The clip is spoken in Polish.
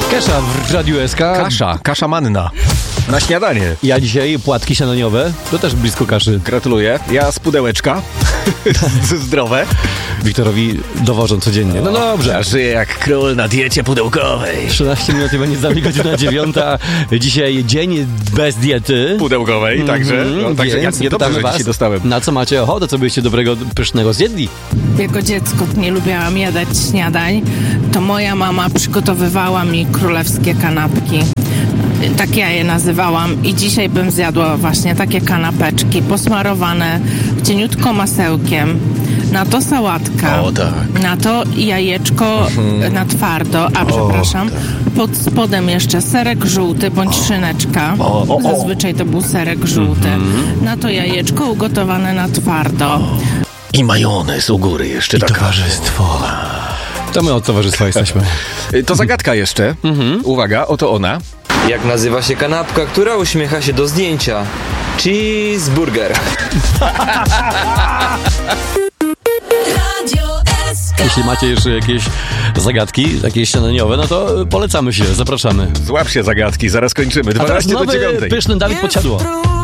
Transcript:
Kesha w Radiu SK. Kasza manna. Na śniadanie. Ja dzisiaj płatki śniadaniowe, to też blisko kaszy. Gratuluję. Ja z pudełeczka. Zdrowe. Wiktorowi dowożą codziennie. No dobrze. Ja żyję jak król na diecie pudełkowej. 13 minut i będzie za mnie godzina 9. Dzisiaj dzień bez diety. Pudełkowej, także. No, także ja nie dobrze, że was, dzisiaj dostałem. na co macie ochotę, co byście dobrego, pysznego zjedli? Jako dziecko nie lubiłam jadać śniadań, to moja mama przygotowywała mi królewskie kanapki. Tak ja je nazywałam i dzisiaj bym zjadła właśnie takie kanapeczki posmarowane cieniutko masełkiem. Na to sałatka, na to jajeczko na twardo, przepraszam, pod spodem jeszcze serek żółty bądź szyneczka. Zazwyczaj to był serek żółty. Na to jajeczko ugotowane na twardo. I majonez u góry jeszcze. I towarzystwo. To my od towarzystwa jesteśmy. To zagadka jeszcze. Uwaga, oto ona. Jak nazywa się kanapka, która uśmiecha się do zdjęcia? Cheeseburger. Jeśli macie jeszcze jakieś zagadki, takie śniadaniowe, no to polecamy się, zapraszamy. Złap się zagadki, zaraz kończymy. A teraz 12 do 9. pyszny Dawid Podsiadło.